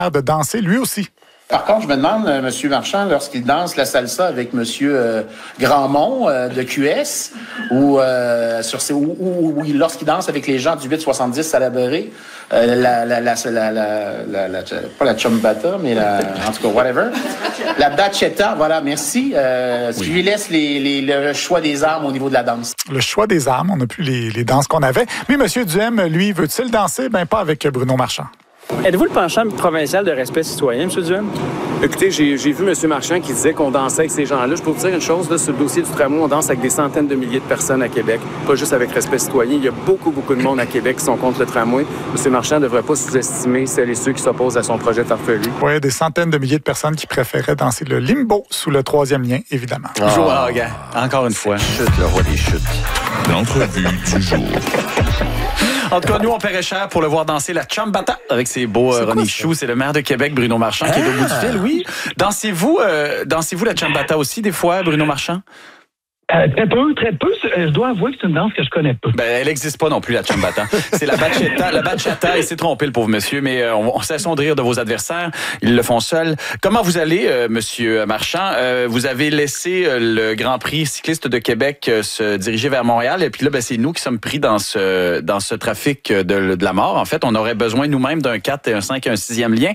de danser lui aussi. Par contre, je me demande, M. Marchand, lorsqu'il danse la salsa avec M. Grandmont de QS ou lorsqu'il danse avec les gens du 870 Salaberry, pas la chumbata, mais en tout cas, whatever. La bachata, voilà, merci. Je lui laisse le choix des armes au niveau de la danse. Le choix des armes, on n'a plus les danses qu'on avait. Mais M. Duhem, lui, veut-il danser? Ben, pas avec Bruno Marchand. Êtes-vous le penchant provincial de respect citoyen, M. Duhem? Écoutez, j'ai vu M. Marchand qui disait qu'on dansait avec ces gens-là. Je peux vous dire une chose, là, sur le dossier du tramway, on danse avec des centaines de milliers de personnes à Québec, pas juste avec respect citoyen. Il y a beaucoup de monde à Québec qui sont contre le tramway. M. Marchand ne devrait pas sous-estimer celles et ceux qui s'opposent à son projet farfelu. Oui, des centaines de milliers de personnes qui préféraient danser le limbo sous le troisième lien, évidemment. Encore une fois. Chute, le roi des chutes. L'entrevue du jour. En tout cas, nous, on paierait cher pour le voir danser la chambata avec ses beaux renichous. C'est le maire de Québec, Bruno Marchand, qui est au bout du fil, oui. Dansez-vous la chambata aussi, des fois, Bruno Marchand? Très peu. Je dois avouer que c'est une danse que je connais peu. Ben, elle n'existe pas non plus, la chambata. C'est la bachata. Il s'est trompé, le pauvre monsieur, mais on cessons de rire de vos adversaires. Ils le font seuls. Comment vous allez, monsieur Marchand? Vous avez laissé le Grand Prix cycliste de Québec se diriger vers Montréal, et puis là, ben, c'est nous qui sommes pris dans ce trafic de la mort. En fait, on aurait besoin nous-mêmes d'un 4, un 5 et un 6e lien.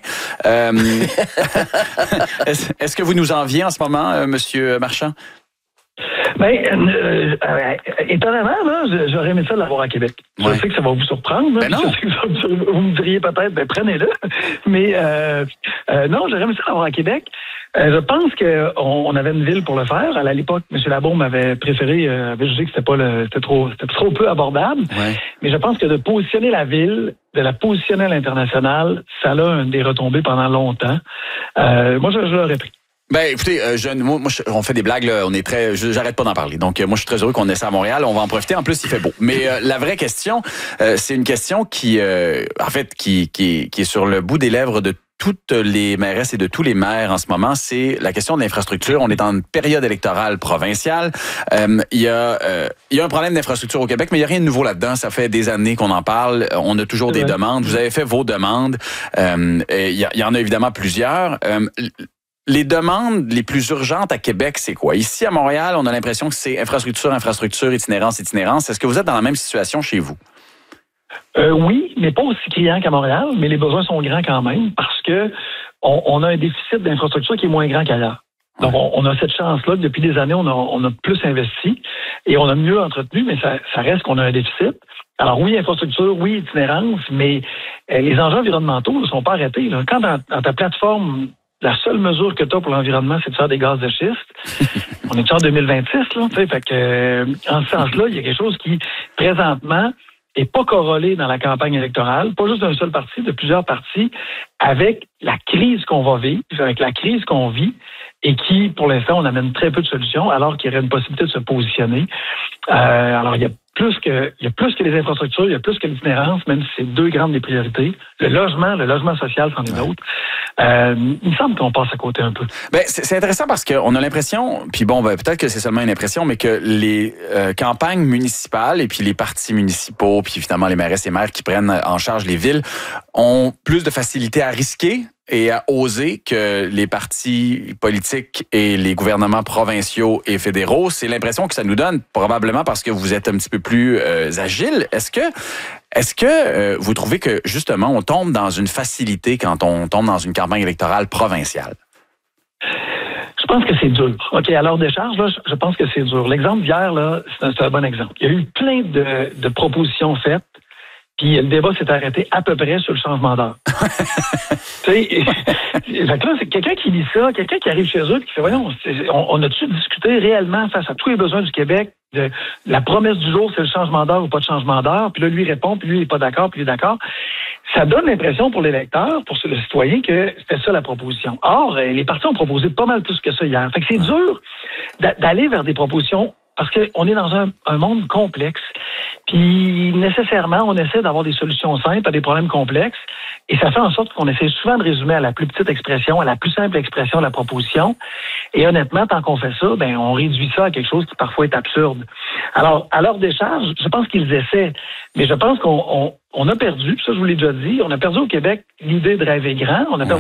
Est-ce que vous nous enviez en ce moment, monsieur Marchand? Étonnamment, là, j'aurais aimé ça l'avoir à Québec. Je sais que ça va vous surprendre. Ben non. Je sais que vous me diriez peut-être, prenez-le. Mais non, j'aurais aimé ça l'avoir à Québec. Je pense qu'on avait une ville pour le faire. À l'époque, M. Labaume avait préféré, avait jugé que c'était trop peu abordable. Ouais. Mais je pense que de positionner la ville, de la positionner à l'international, ça a des retombées pendant longtemps. Moi, je l'aurais pris. Ben, écoutez, on fait des blagues, là, j'arrête pas d'en parler. Donc, moi, je suis très heureux qu'on ait ça à Montréal. On va en profiter. En plus, il fait beau. Mais la vraie question, c'est une question qui est sur le bout des lèvres de toutes les mairesses et de tous les maires en ce moment, c'est la question de l'infrastructure. On est en période électorale provinciale. Il y a un problème d'infrastructure au Québec, mais il n'y a rien de nouveau là-dedans. Ça fait des années qu'on en parle. On a toujours des demandes. Vous avez fait vos demandes. Il y en a évidemment plusieurs. Les demandes les plus urgentes à Québec, c'est quoi? Ici, à Montréal, on a l'impression que c'est infrastructure, itinérance. Est-ce que vous êtes dans la même situation chez vous? Oui, mais pas aussi criant qu'à Montréal, mais les besoins sont grands quand même parce que on a un déficit d'infrastructure qui est moins grand qu'ailleurs. Donc, on a cette chance-là que depuis des années, on a plus investi et on a mieux entretenu, mais ça reste qu'on a un déficit. Alors oui, infrastructure, oui, itinérance, mais les enjeux environnementaux ne sont pas arrêtés. Là. Quand dans ta plateforme, la seule mesure que tu as pour l'environnement, c'est de faire des gaz de schiste. On est en 2026, là. Fait que, en ce sens-là, il y a quelque chose qui, présentement, est pas corrélé dans la campagne électorale, pas juste d'un seul parti, de plusieurs partis, avec la crise qu'on va vivre, avec la crise qu'on vit, et qui, pour l'instant, on amène très peu de solutions, alors qu'il y aurait une possibilité de se positionner. Alors, il y a plus que les infrastructures, il y a plus que l'itinérance, même si c'est deux grandes des priorités. Le logement social, c'en est d'autres. Il me semble qu'on passe à côté un peu. Ben, c'est intéressant parce qu'on a l'impression, puis bon, peut-être que c'est seulement une impression, mais que les campagnes municipales et puis les partis municipaux, puis finalement les mairesses et maires qui prennent en charge les villes, ont plus de facilité à risquer et à oser que les partis politiques et les gouvernements provinciaux et fédéraux. C'est l'impression que ça nous donne, probablement parce que vous êtes un petit peu plus agile. Est-ce que vous trouvez que, justement, on tombe dans une facilité quand on tombe dans une campagne électorale provinciale? Je pense que c'est dur. OK, à l'heure des charges, là, je pense que c'est dur. L'exemple d'hier, là, c'est un bon exemple. Il y a eu plein de propositions faites. Puis le débat s'est arrêté à peu près sur le changement d'heure. Tu sais, là, c'est quelqu'un qui lit ça, quelqu'un qui arrive chez eux et qui fait, voyons, on a-tu discuté réellement face à tous les besoins du Québec de la promesse du jour, c'est le changement d'heure ou pas de changement d'heure? Puis là, lui répond, puis lui, il n'est pas d'accord, puis il est d'accord. Ça donne l'impression pour l'électeur, pour le citoyen, que c'était ça la proposition. Or, les partis ont proposé pas mal plus que ça hier. Fait que c'est dur d'aller vers des propositions parce qu'on est dans un monde complexe. Puis, nécessairement, on essaie d'avoir des solutions simples à des problèmes complexes. Et ça fait en sorte qu'on essaie souvent de résumer à la plus petite expression, à la plus simple expression de la proposition. Et honnêtement, tant qu'on fait ça, ben, on réduit ça à quelque chose qui parfois est absurde. Alors, à leur décharge, je pense qu'ils essaient. Mais je pense qu'on a perdu, ça je vous l'ai déjà dit, on a perdu au Québec l'idée de rêver grand. On a perdu